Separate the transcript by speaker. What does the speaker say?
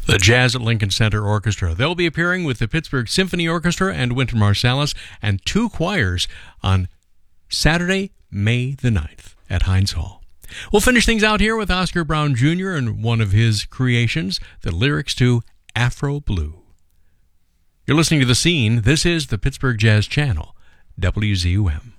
Speaker 1: The Jazz at Lincoln Center Orchestra. They'll be appearing with the Pittsburgh Symphony Orchestra and Wynton Marsalis and two choirs on Saturday, May the 9th at Heinz Hall. We'll finish things out here with Oscar Brown Jr. and one of his creations, the lyrics to Afro Blue. You're listening to The Scene. This is the Pittsburgh Jazz Channel, WZUM.